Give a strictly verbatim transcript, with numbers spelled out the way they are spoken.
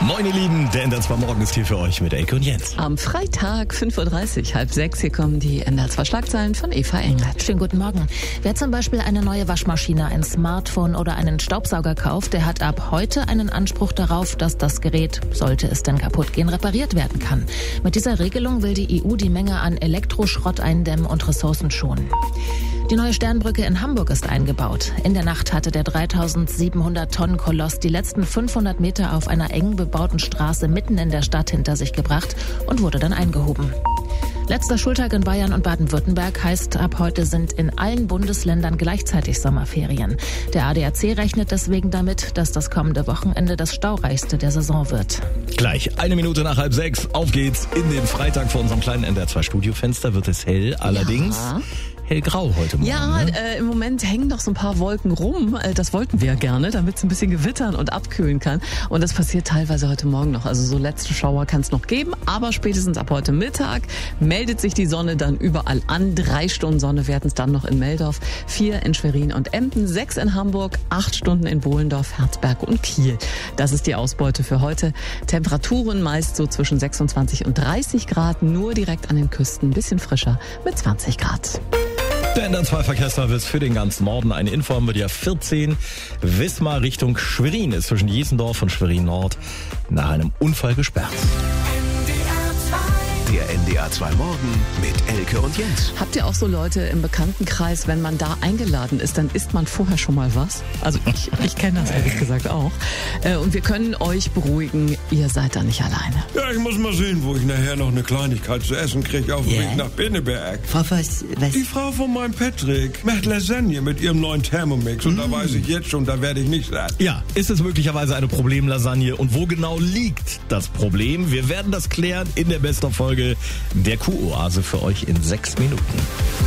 Moin ihr Lieben, der N D R zwei Morgen ist hier für euch mit Elke und Jens. Am Freitag, fünf Uhr dreißig, halb sechs, hier kommen die N D R zwei Schlagzeilen von Eva Englert. Schönen guten Morgen. Wer zum Beispiel eine neue Waschmaschine, ein Smartphone oder einen Staubsauger kauft, der hat ab heute einen Anspruch darauf, dass das Gerät, sollte es denn kaputt gehen, repariert werden kann. Mit dieser Regelung will die E U die Menge an Elektroschrott eindämmen und Ressourcen schonen. Die neue Sternbrücke in Hamburg ist eingebaut. In der Nacht hatte der dreitausendsiebenhundert Tonnen Koloss die letzten fünfhundert Meter auf einer eng bebauten Straße mitten in der Stadt hinter sich gebracht und wurde dann eingehoben. Letzter Schultag in Bayern und Baden-Württemberg heißt, ab heute sind in allen Bundesländern gleichzeitig Sommerferien. Der A D A C rechnet deswegen damit, dass das kommende Wochenende das staureichste der Saison wird. Gleich eine Minute nach halb sechs, auf geht's in den Freitag vor unserem kleinen N D R zwei Studiofenster. Wird es hell, allerdings Ja. hellgrau heute Morgen. Ja, ne? äh, im Moment hängen noch so ein paar Wolken rum. Äh, das wollten wir ja gerne, damit es ein bisschen gewittern und abkühlen kann. Und das passiert teilweise heute Morgen noch. Also so letzte Schauer kann es noch geben. Aber spätestens ab heute Mittag meldet sich die Sonne dann überall an. Drei Stunden Sonne werden es dann noch in Meldorf, vier in Schwerin und Emden, sechs in Hamburg, acht Stunden in Bohlendorf, Herzberg und Kiel. Das ist die Ausbeute für heute. Temperaturen meist so zwischen sechsundzwanzig und dreißig Grad. Nur direkt an den Küsten ein bisschen frischer mit zwanzig Grad. Der N D R zwei Verkehrsservice für den ganzen Norden. Eine Info haben wir dir vierzehn. Wismar Richtung Schwerin ist zwischen Jiesendorf und Schwerin Nord nach einem Unfall gesperrt. Der N D R zwei Morgen mit Elke und Jens. Habt ihr auch so Leute im Bekanntenkreis, wenn man da eingeladen ist, dann isst man vorher schon mal was? Also ich, ich kenne das ehrlich gesagt auch. Äh, Und wir können euch beruhigen, ihr seid da nicht alleine. Ja, ich muss mal sehen, wo ich nachher noch eine Kleinigkeit zu essen kriege auf dem Ja? Weg nach Pinneberg. Frau Voss, was? Die Frau von meinem Patrick macht Lasagne mit ihrem neuen Thermomix und da weiß ich jetzt schon, da werde ich nicht satt. Ja, ist es möglicherweise eine Problemlasagne und wo genau liegt das Problem? Wir werden das klären in der Best-of-Folge der Q-Oase für euch in sechs Minuten.